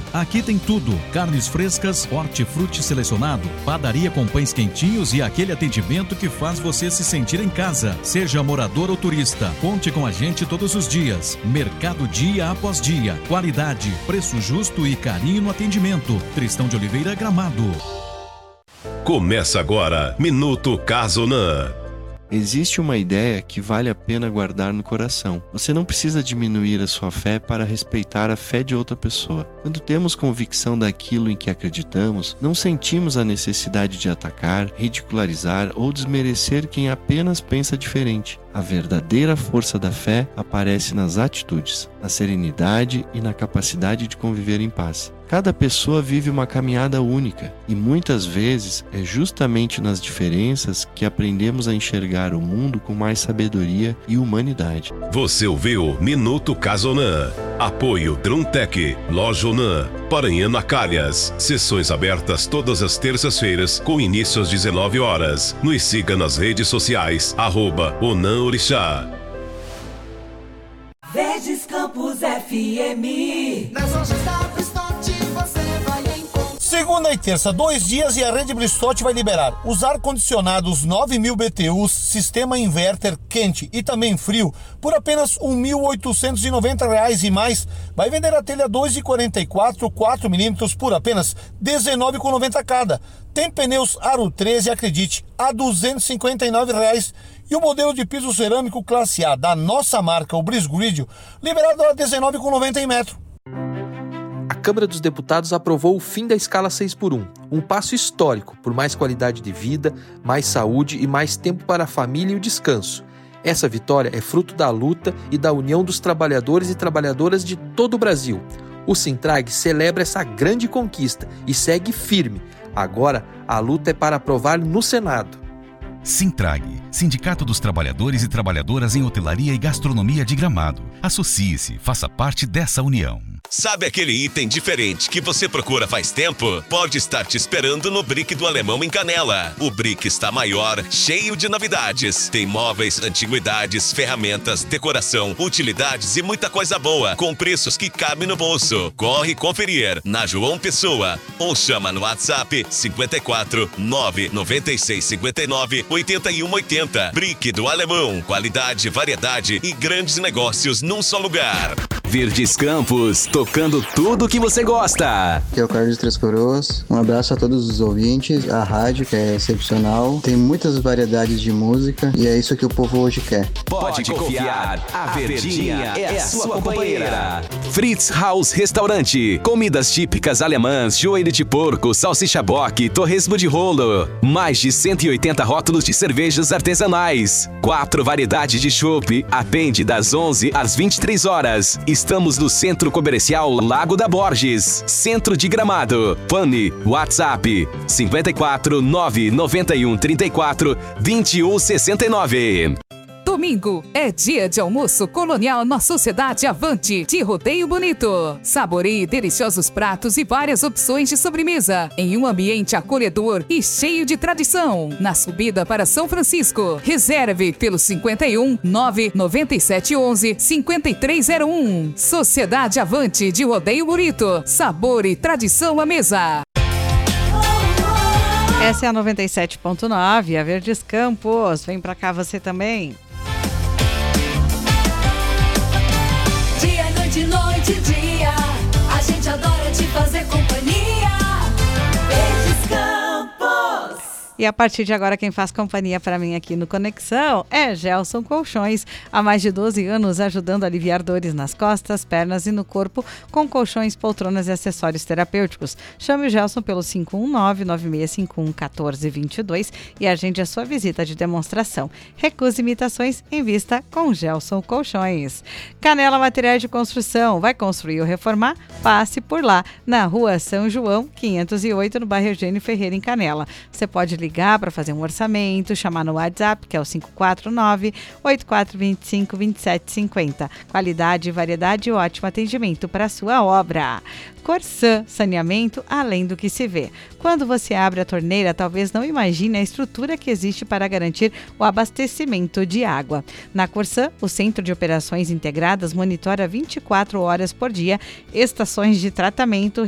Aqui tem tudo: carnes frescas, hortifruti selecionado, padaria com pães quentinhos e aquele atendimento que faz você se sentir em casa. Seja morador ou turista, conte com a gente todos os dias. Mercado dia após dia. Qualidade, preço justo e carinho no atendimento. Tristão de Oliveira, Gramado. Começa agora, Minuto Casonan. Existe uma ideia que vale a pena guardar no coração. Você não precisa diminuir a sua fé para respeitar a fé de outra pessoa. Quando temos convicção daquilo em que acreditamos, não sentimos a necessidade de atacar, ridicularizar ou desmerecer quem apenas pensa diferente. A verdadeira força da fé aparece nas atitudes, na serenidade e na capacidade de conviver em paz. Cada pessoa vive uma caminhada única e muitas vezes é justamente nas diferenças que aprendemos a enxergar o mundo com mais sabedoria e humanidade. Você ouviu Minuto Casonan. Apoio Druntec, Lojonan, Paranhana Calhas. Sessões abertas todas as terças-feiras com início às 19 horas. Nos siga nas redes sociais, @OnanOrixá. Verdes Campos FM. Nas lojas da Bristote você vai encontrar. Segunda e terça, 2 dias e a rede Bristote vai liberar os ar-condicionados 9.000 BTUs, sistema inverter quente e também frio, por apenas R$ 1.890 e mais. Vai vender a telha 2,44, 4mm por apenas R$ 19,90 cada. Tem pneus Aro 13, acredite, a R$ 259. E o modelo de piso cerâmico classe A da nossa marca, o Brisgrid, liberado a R$ 19,90 em metro. A Câmara dos Deputados aprovou o fim da escala 6x1, um passo histórico por mais qualidade de vida, mais saúde e mais tempo para a família e o descanso. Essa vitória é fruto da luta e da união dos trabalhadores e trabalhadoras de todo o Brasil. O Sintrag celebra essa grande conquista e segue firme. Agora, a luta é para aprovar no Senado. Sintrag, Sindicato dos Trabalhadores e Trabalhadoras em Hotelaria e Gastronomia de Gramado. Associe-se, faça parte dessa união. Sabe aquele item diferente que você procura faz tempo? Pode estar te esperando no Brick do Alemão em Canela. O Brick está maior, cheio de novidades. Tem móveis, antiguidades, ferramentas, decoração, utilidades e muita coisa boa, com preços que cabem no bolso. Corre conferir na João Pessoa ou chama no WhatsApp 54 996 59 81 80. Brick do Alemão, qualidade, variedade e grandes negócios num só lugar. Verdes Campos, tocando tudo que você gosta. Aqui é o Carlos de Três Coroas. Um abraço a todos os ouvintes, a rádio que é excepcional. Tem muitas variedades de música e é isso que o povo hoje quer. Pode confiar, a Verdinha é a sua companheira. Fritz Haus Restaurante, comidas típicas alemãs, joelho de porco, salsicha bock, torresmo de rolo. Mais de 180 rótulos de cervejas artesanais. 4 variedades de chopp, atende das 11 às 23 horas. Estamos no Centro Comercial Lago da Borges, Centro de Gramado. Fone, WhatsApp, 54 991 34 21 69. Domingo é dia de almoço colonial na Sociedade Avante de Rodeio Bonito. Saboreie deliciosos pratos e várias opções de sobremesa em um ambiente acolhedor e cheio de tradição. Na subida para São Francisco, reserve pelo 51 997 11 5301. Sociedade Avante de Rodeio Bonito. Sabor e tradição à mesa. Essa é a 97.9, a Verdes Campos. Vem pra cá você também. Dia, noite, noite, dia. A gente adora te fazer companhia. Verdes Campos. E a partir de agora, quem faz companhia para mim aqui no Conexão é Gelson Colchões. Há mais de 12 anos ajudando a aliviar dores nas costas, pernas e no corpo com colchões, poltronas e acessórios terapêuticos. Chame o Gelson pelo 519-9651-1422 e agende a sua visita de demonstração. Recuse imitações, invista com Gelson Colchões. Canela Materiais de Construção. Vai construir ou reformar? Passe por lá, na Rua São João, 508, no bairro Eugênio Ferreira, em Canela. Você pode ligar para fazer um orçamento, chamar no WhatsApp, que é o 549-8425-2750. Qualidade, variedade e ótimo atendimento para a sua obra. Corsã, saneamento além do que se vê. Quando você abre a torneira, talvez não imagine a estrutura que existe para garantir o abastecimento de água. Na Corsã, o Centro de Operações Integradas monitora 24 horas por dia estações de tratamento,